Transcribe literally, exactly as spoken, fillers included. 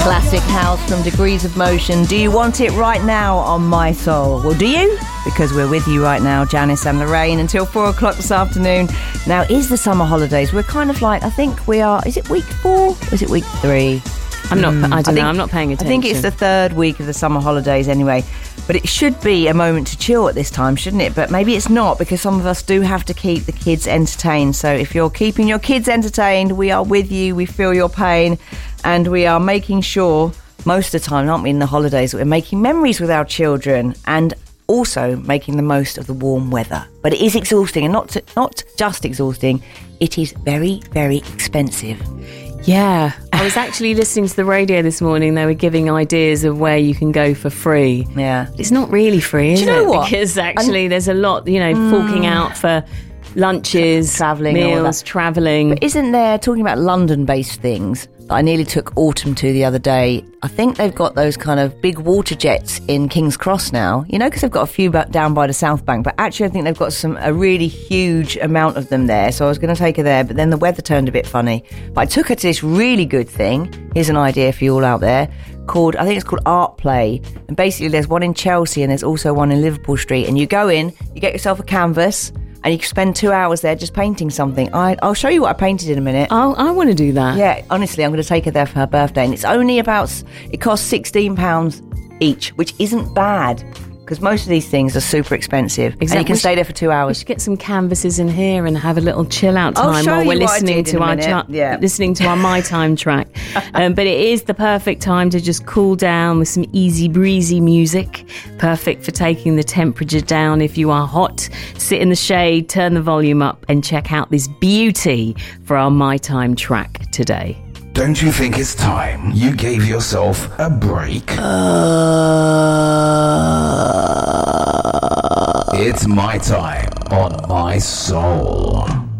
Classic house from Degrees of Motion. Do you want it right now on My Soul? Well, do you? Because we're with you right now, Janice and Lorraine, until four o'clock this afternoon. Now, is the summer holidays? We're kind of like, I think we are, is it week four? Or is it week three? I'm not, mm, I don't I think, know, I'm not paying attention. I think it's the third week of the summer holidays anyway. But it should be a moment to chill at this time, shouldn't it? But maybe it's not, because some of us do have to keep the kids entertained. So if you're keeping your kids entertained, we are with you, we feel your pain, and we are making sure, most of the time, aren't we, in the holidays, that we're making memories with our children and also making the most of the warm weather. But it is exhausting, and not to, not just exhausting, it is very, very expensive. Yeah, I was actually listening to the radio this morning. They were giving ideas of where you can go for free. Yeah. It's not really free, is Do you know it? what? Because actually I'm, there's a lot, you know, mm, forking out for lunches, travelling, meals, travelling. But isn't there, talking about London-based things, that I nearly took Autumn to the other day, I think they've got those kind of big water jets in King's Cross now, you know, because they've got a few back down by the South Bank, but actually I think they've got some a really huge amount of them there, so I was going to take her there, but then the weather turned a bit funny. But I took her to this really good thing, here's an idea for you all out there, called, I think it's called Art Play, and basically there's one in Chelsea and there's also one in Liverpool Street, and you go in, you get yourself a canvas, and you can spend two hours there just painting something. I, I'll show you what I painted in a minute. Oh, I want to do that. Yeah, honestly, I'm going to take her there for her birthday. And it's only about, it costs sixteen pounds each, which isn't bad. Because most of these things are super expensive. Exactly. And you can we stay should, there for two hours. We should get some canvases in here and have a little chill out time while we're listening to our cha- yeah. listening to our My Time track. Um, but it is the perfect time to just cool down with some easy breezy music. Perfect for taking the temperature down if you are hot. Sit in the shade, turn the volume up, and check out this beauty for our My Time track today. Don't you think it's time you gave yourself a break? Uh... It's My Time on My Soul.